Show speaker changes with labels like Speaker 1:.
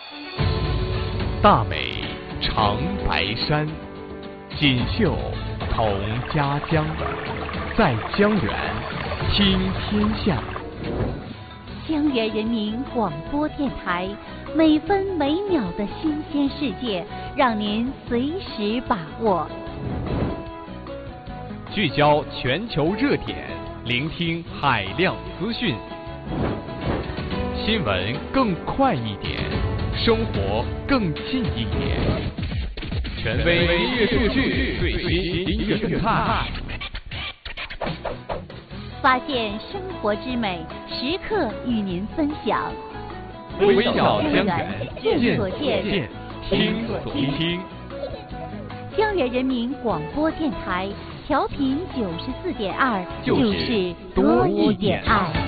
Speaker 1: 大美长白山，锦绣同家乡，在江源听天下。
Speaker 2: 江源人民广播电台，每分每秒的新鲜世界，让您随时把握。
Speaker 1: 聚焦全球热点，聆听海量资讯，新闻更快一点，生活更近一点。权威音乐数据，最新音乐动态，
Speaker 2: 发现生活之美，时刻与您分享。
Speaker 1: 微小江源，
Speaker 2: 见所见，
Speaker 1: 听所听。
Speaker 2: 江源人民广播电台，调频94.2，就是多一点爱。